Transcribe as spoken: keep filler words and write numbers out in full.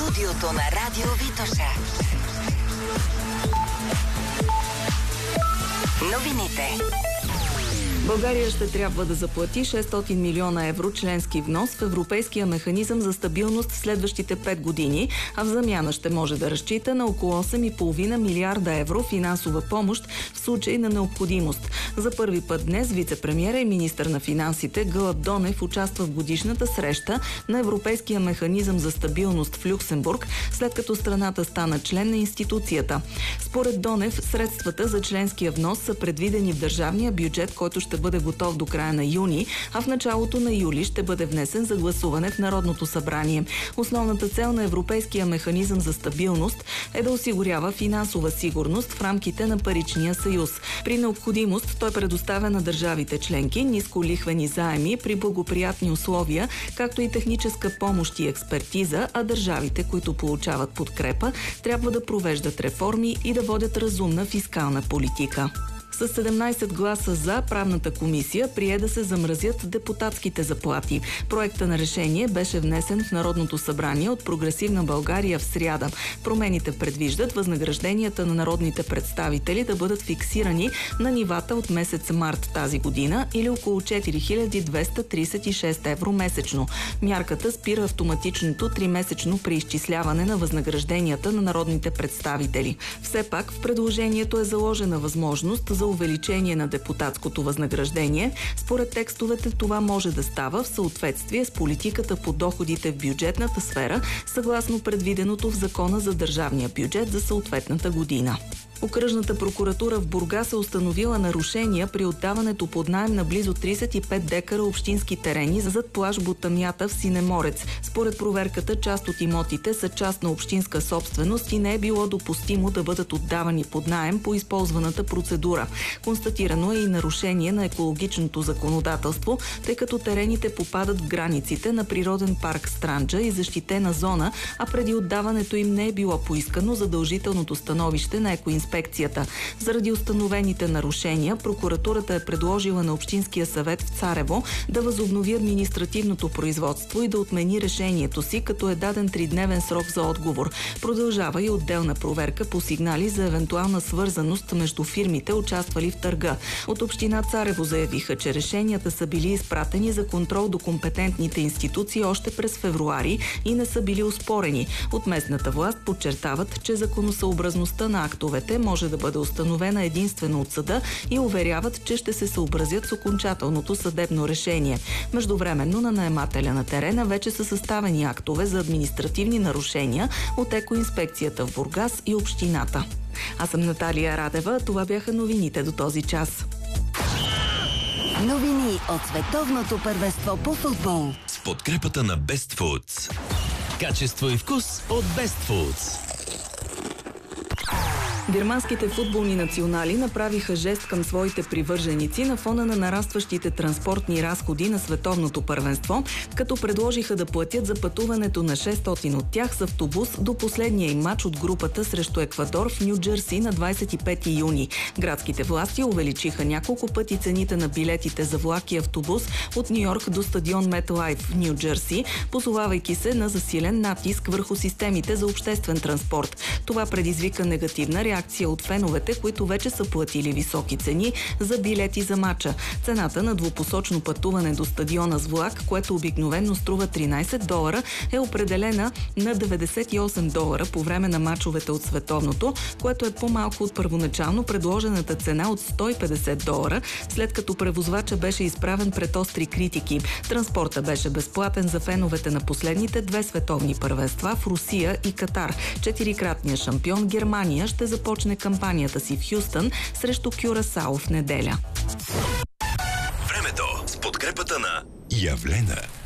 Студиото на Радио Витоша. Новините. България ще трябва да заплати шестстотин милиона евро членски внос в Европейския механизъм за стабилност в следващите пет години, а в замяна ще може да разчита на около осем и половина милиарда евро финансова помощ в случай на необходимост. За първи път днес вице-премиера и министър на финансите Гълъб Донев участва в годишната среща на Европейския механизъм за стабилност в Люксембург, след като страната стана член на институцията. Според Донев, средствата за членския внос са предвидени в държавния бюджет, който ще бъде готов до края на юни, а в началото на юли ще бъде внесен за гласуване в Народното събрание. Основната цел на Европейския механизъм за стабилност е да осигурява финансова сигурност в рамките на паричния съюз. При необходимост той предоставя на държавите членки нисколихвени заеми при благоприятни условия, както и техническа помощ и експертиза, а държавите, които получават подкрепа, трябва да провеждат реформи и да водят разумна фискална политика. С седемнайсет гласа за, правната комисия прие да се замразят депутатските заплати. Проекта на решение беше внесен в Народното събрание от Прогресивна България в сряда. Промените предвиждат възнагражденията на народните представители да бъдат фиксирани на нивата от месец март тази година или около четири хиляди двеста трийсет и шест евро месечно. Мярката спира автоматичното тримесечно преизчисляване на възнагражденията на народните представители. Все пак в предложението е заложена възможност за увеличение на депутатското възнаграждение. Според текстовете това може да става в съответствие с политиката по доходите в бюджетната сфера, съгласно предвиденото в Закона за държавния бюджет за съответната година. Окръжната прокуратура в Бургас е установила нарушения при отдаването под наем на близо трийсет и пет декара общински терени зад плаж Ботамята в Синеморец. Според проверката, част от имотите са частна общинска собственост и не е било допустимо да бъдат отдавани под наем по използваната процедура. Констатирано е и нарушение на екологичното законодателство, тъй като терените попадат в границите на природен парк Странджа и защитена зона, а преди отдаването им не е било поискано задължителното становище на екоинспекцията. Заради установените нарушения, прокуратурата е предложила на Общинския съвет в Царево да възобнови административното производство и да отмени решението си, като е даден тридневен срок за отговор. Продължава и отделна проверка по сигнали за евентуална свързаност между фирмите, участвали в търга. От Община Царево заявиха, че решенията са били изпратени за контрол до компетентните институции още през февруари и не са били оспорени. От местната власт подчертават, че законосъобразността на актовете може да бъде установена единствено от съда и уверяват, че ще се съобразят с окончателното съдебно решение. Междувременно на наемателя на терена вече са съставени актове за административни нарушения от екоинспекцията в Бургас и общината. Аз съм Наталия Радева. Това бяха новините до този час. Новини от световното първенство по футбол с подкрепата на Best Foods. Качество и вкус от Best Foods. Германските футболни национали направиха жест към своите привърженици на фона на нарастващите транспортни разходи на световното първенство, като предложиха да платят за пътуването на шестстотин от тях с автобус до последния им мач от групата срещу Еквадор в Ню Джерси на двайсет и пети юни. Градските власти увеличиха няколко пъти цените на билетите за влак и автобус от Ню Йорк до стадион MetLife в Ню Джерси, позовавайки се на засилен натиск върху системите за обществен транспорт. Това предизвика негативна реакция от феновете, които вече са платили високи цени за билети за мача. Цената на двупосочно пътуване до стадиона с влак, което обикновено струва тринайсет долара, е определена на деветдесет и осем долара по време на мачовете от световното, което е по-малко от първоначално предложената цена от сто и петдесет долара, след като превозвача беше изправен пред остри критики. Транспорта беше безплатен за феновете на последните две световни първенства в Русия и Катар. Четирикратният шампион Германия ще започне Почне кампанията си в Хюстън срещу Кюрасао в неделя. Времето с подкрепата на Явлена.